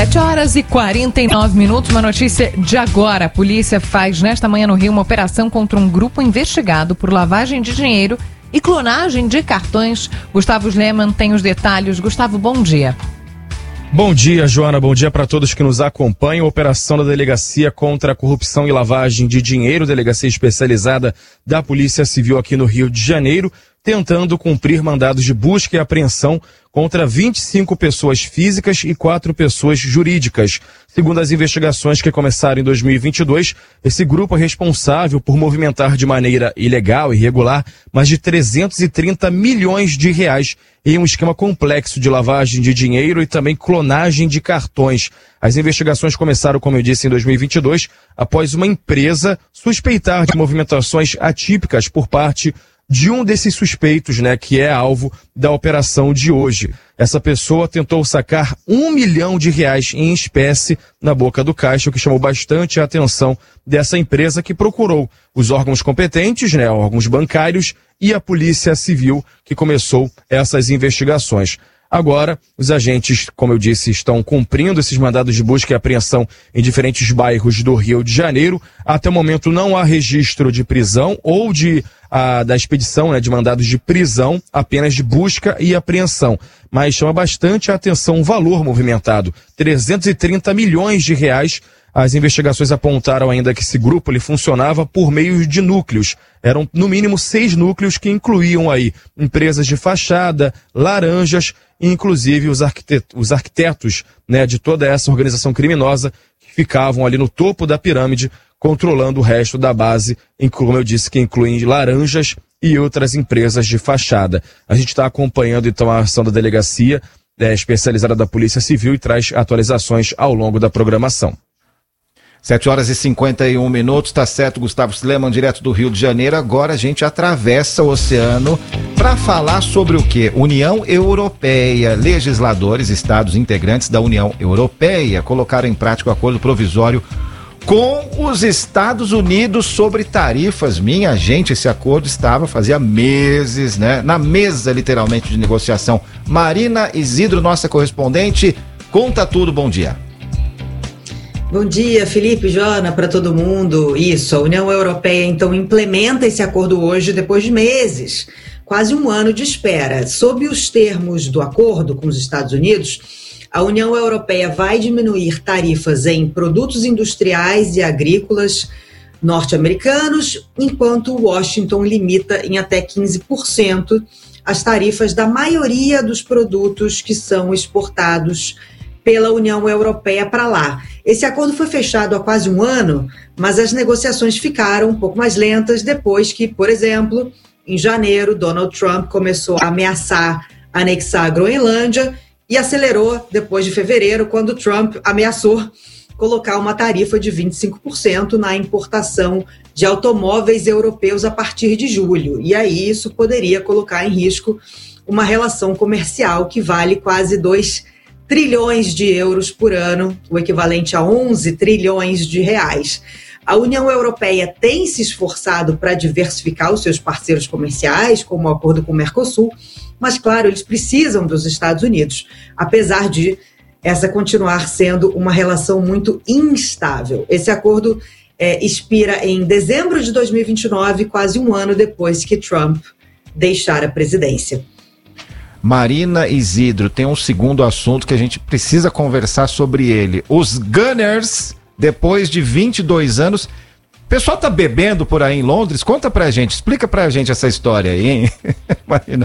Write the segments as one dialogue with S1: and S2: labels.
S1: 7h49, uma notícia de agora. A polícia faz nesta manhã no Rio uma operação contra um grupo investigado por lavagem de dinheiro e clonagem de cartões. Gustavo Sleman tem os detalhes. Gustavo, bom dia.
S2: Bom dia, Joana. Bom dia para todos que nos acompanham. Operação da Delegacia contra a Corrupção e Lavagem de Dinheiro, delegacia especializada da Polícia Civil aqui no Rio de Janeiro, tentando cumprir mandados de busca e apreensão contra 25 pessoas físicas e 4 pessoas jurídicas. Segundo as investigações que começaram em 2022, esse grupo é responsável por movimentar de maneira ilegal e irregular mais de 330 milhões de reais em um esquema complexo de lavagem de dinheiro e também clonagem de cartões. As investigações começaram, como eu disse, em 2022, após uma empresa suspeitar de movimentações atípicas por parte de um desses suspeitos, que é alvo da operação de hoje. Essa pessoa tentou sacar R$1 milhão em espécie na boca do caixa, o que chamou bastante a atenção dessa empresa, que procurou os órgãos competentes, órgãos bancários, e a Polícia Civil, que começou essas investigações. Agora, os agentes, como eu disse, estão cumprindo esses mandados de busca e apreensão em diferentes bairros do Rio de Janeiro. Até o momento não há registro de prisão ou da expedição, de mandados de prisão, apenas de busca e apreensão. Mas chama bastante a atenção o valor movimentado, 330 milhões de reais. As investigações apontaram ainda que esse grupo ele funcionava por meio de núcleos. Eram, no mínimo, 6 núcleos que incluíam aí empresas de fachada, laranjas e, inclusive, os arquitetos de toda essa organização criminosa que ficavam ali no topo da pirâmide, controlando o resto da base, como eu disse, que incluem laranjas e outras empresas de fachada. A gente está acompanhando, então, a ação da delegacia especializada da Polícia Civil e traz atualizações ao longo da programação.
S3: 7h51, tá certo, Gustavo Sleman, direto do Rio de Janeiro. Agora a gente atravessa o oceano para falar sobre o quê? União Europeia. Legisladores, estados integrantes da União Europeia colocaram em prática o acordo provisório com os Estados Unidos sobre tarifas. Minha gente, esse acordo fazia meses, na mesa, literalmente, de negociação. Marina Isidro, nossa correspondente, conta tudo, bom dia.
S4: Bom dia, Felipe, Joana, para todo mundo. Isso, a União Europeia, então, implementa esse acordo hoje, depois de meses, quase um ano de espera. Sob os termos do acordo com os Estados Unidos, a União Europeia vai diminuir tarifas em produtos industriais e agrícolas norte-americanos, enquanto Washington limita em até 15% as tarifas da maioria dos produtos que são exportados pela União Europeia para lá. Esse acordo foi fechado há quase um ano, mas as negociações ficaram um pouco mais lentas depois que, por exemplo, em janeiro, Donald Trump começou a ameaçar anexar a Groenlândia e acelerou depois de fevereiro, quando Trump ameaçou colocar uma tarifa de 25% na importação de automóveis europeus a partir de julho. E aí isso poderia colocar em risco uma relação comercial que vale quase 2 trilhões de euros por ano, o equivalente a 11 trilhões de reais. A União Europeia tem se esforçado para diversificar os seus parceiros comerciais, como o acordo com o Mercosul, mas, claro, eles precisam dos Estados Unidos, apesar de essa continuar sendo uma relação muito instável. Esse acordo expira em dezembro de 2029, quase um ano depois que Trump deixar a presidência.
S3: Marina Isidro, tem um segundo assunto que a gente precisa conversar sobre ele. Os Gunners, depois de 22 anos... O pessoal tá bebendo por aí em Londres? Conta pra gente, explica pra gente essa história aí, hein, Marina?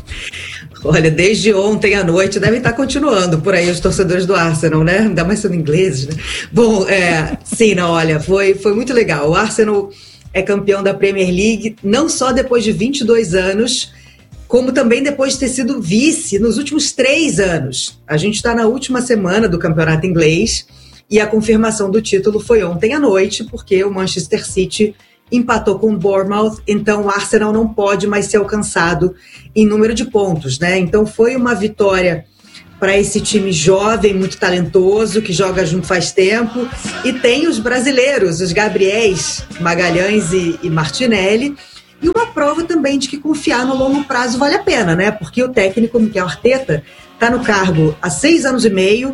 S4: Olha, desde ontem à noite devem estar continuando por aí os torcedores do Arsenal, né? Ainda mais sendo ingleses, né? Bom, sim, não, olha, foi muito legal. O Arsenal é campeão da Premier League, não só depois de 22 anos... como também depois de ter sido vice nos últimos 3 anos. A gente está na última semana do campeonato inglês e a confirmação do título foi ontem à noite, porque o Manchester City empatou com o Bournemouth, então o Arsenal não pode mais ser alcançado em número de pontos, né? Então foi uma vitória para esse time jovem, muito talentoso, que joga junto faz tempo, e tem os brasileiros, os Gabriéis, Magalhães e Martinelli. E uma prova também de que confiar no longo prazo vale a pena, né? Porque o técnico Mikel Arteta está no cargo há 6 anos e meio,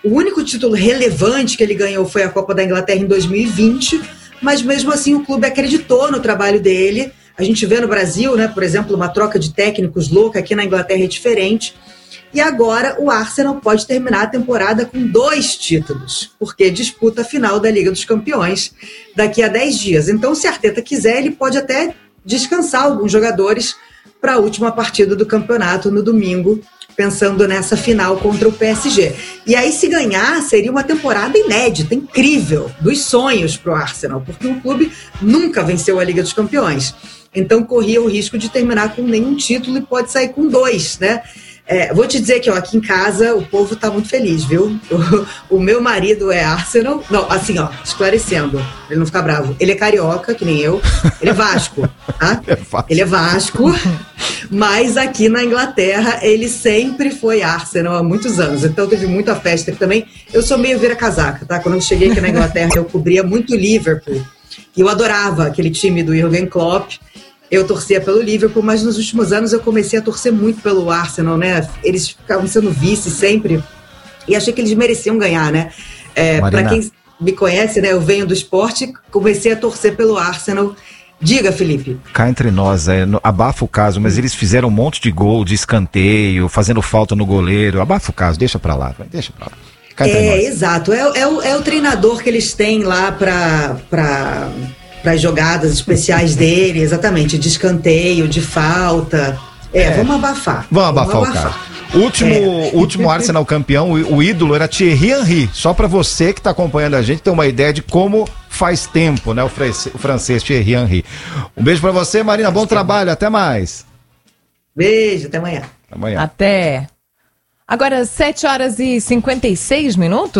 S4: O único título relevante que ele ganhou foi a Copa da Inglaterra em 2020, mas mesmo assim o clube acreditou no trabalho dele. A gente vê no Brasil, né, por exemplo, uma troca de técnicos louca, aqui na Inglaterra é diferente. E agora o Arsenal pode terminar a temporada com 2 títulos, porque disputa a final da Liga dos Campeões daqui a 10 dias. Então, se Arteta quiser, ele pode até descansar alguns jogadores para a última partida do campeonato no domingo, pensando nessa final contra o PSG. E aí, se ganhar, seria uma temporada inédita, incrível, dos sonhos para o Arsenal, porque o clube nunca venceu a Liga dos Campeões. Então, corria o risco de terminar com nenhum título e pode sair com 2, né? Vou te dizer que aqui em casa o povo tá muito feliz, viu? O meu marido é Arsenal. Não, assim, esclarecendo, ele não fica bravo. Ele é carioca, que nem eu. Ele é Vasco, tá? Ele é Vasco. Mas aqui na Inglaterra ele sempre foi Arsenal há muitos anos. Então teve muita festa aqui também. Eu sou meio vira-casaca, tá? Quando eu cheguei aqui na Inglaterra eu cobria muito Liverpool. E eu adorava aquele time do Jürgen Klopp. Eu torcia pelo Liverpool, mas nos últimos anos eu comecei a torcer muito pelo Arsenal, né? Eles ficavam sendo vice sempre e achei que eles mereciam ganhar, né? Para quem me conhece, né? Eu venho do esporte, comecei a torcer pelo Arsenal. Diga, Felipe.
S3: Cá entre nós, abafa o caso, mas eles fizeram um monte de gol, de escanteio, fazendo falta no goleiro. Abafa o caso, deixa pra lá. Exato. É o treinador que eles têm lá para as jogadas especiais dele, exatamente, de escanteio, de falta. Vamos abafar. Vamos abafar o caso. O último Arsenal campeão, o ídolo era Thierry Henry. Só para você que está acompanhando a gente ter uma ideia de como faz tempo, né? O francês Thierry Henry. Um beijo para você, Marina. Bom trabalho. Até mais.
S4: Beijo. Até amanhã.
S1: Até. Agora, 7h56.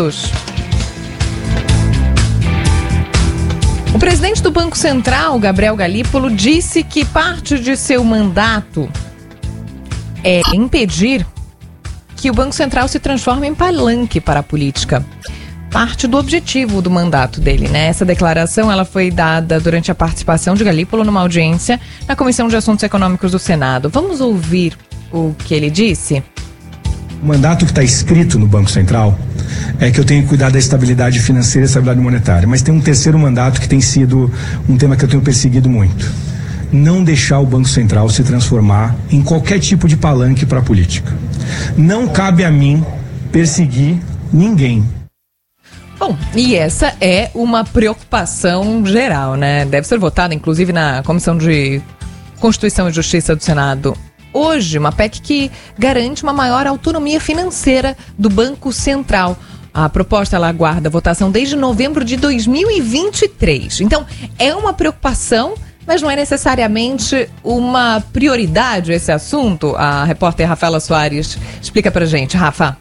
S1: O presidente do Banco Central, Gabriel Galípolo, disse que parte de seu mandato é impedir que o Banco Central se transforme em palanque para a política. Parte do objetivo do mandato dele, né? Essa declaração ela foi dada durante a participação de Galípolo numa audiência na Comissão de Assuntos Econômicos do Senado. Vamos ouvir o que ele disse?
S5: O mandato que está escrito no Banco Central é que eu tenho que cuidar da estabilidade financeira e estabilidade monetária. Mas tem um terceiro mandato que tem sido um tema que eu tenho perseguido muito. Não deixar o Banco Central se transformar em qualquer tipo de palanque para a política. Não cabe a mim perseguir ninguém.
S1: Bom, e essa é uma preocupação geral, né? Deve ser votada, inclusive, na Comissão de Constituição e Justiça do Senado hoje, uma PEC que garante uma maior autonomia financeira do Banco Central. A proposta ela aguarda votação desde novembro de 2023. Então, é uma preocupação, mas não é necessariamente uma prioridade esse assunto. A repórter Rafaela Soares explica pra gente. Rafa.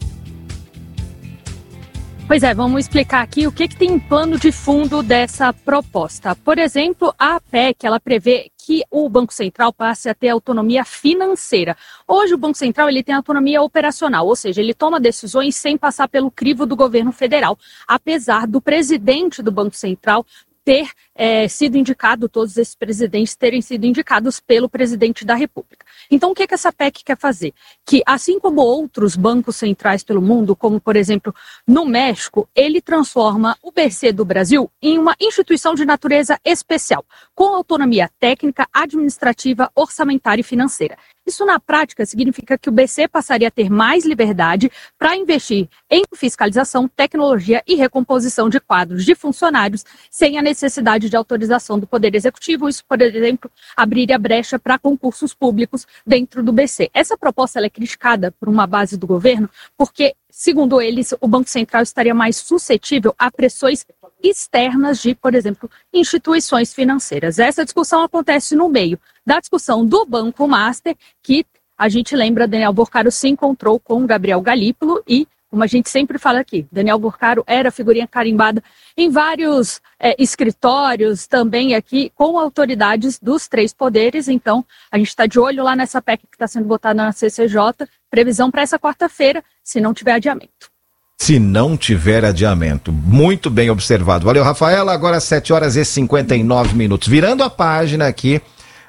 S6: Pois é, vamos explicar aqui o que tem em plano de fundo dessa proposta. Por exemplo, a PEC, ela prevê que o Banco Central passe a ter autonomia financeira. Hoje o Banco Central ele tem autonomia operacional, ou seja, ele toma decisões sem passar pelo crivo do governo federal, apesar do presidente do Banco Central ter sido indicado, todos esses presidentes terem sido indicados pelo presidente da República. Então, o que essa PEC quer fazer? Que, assim como outros bancos centrais pelo mundo, como, por exemplo, no México, ele transforma o BC do Brasil em uma instituição de natureza especial, com autonomia técnica, administrativa, orçamentária e financeira. Isso, na prática, significa que o BC passaria a ter mais liberdade para investir em fiscalização, tecnologia e recomposição de quadros de funcionários, sem a necessidade de autorização do Poder Executivo. Isso, por exemplo, abriria brecha para concursos públicos dentro do BC. Essa proposta ela é criticada por uma base do governo porque, segundo eles, o Banco Central estaria mais suscetível a pressões externas de, por exemplo, instituições financeiras. Essa discussão acontece no meio da discussão do Banco Master, que a gente lembra, Daniel Borcaro se encontrou com Gabriel Galípolo e, como a gente sempre fala aqui, Daniel Borcaro era figurinha carimbada em vários escritórios, também aqui com autoridades dos 3 poderes. Então, a gente está de olho lá nessa PEC que está sendo votada na CCJ, previsão para essa quarta-feira, se não tiver adiamento.
S3: Se não tiver adiamento. Muito bem observado. Valeu, Rafaela. Agora 7h59. Virando a página aqui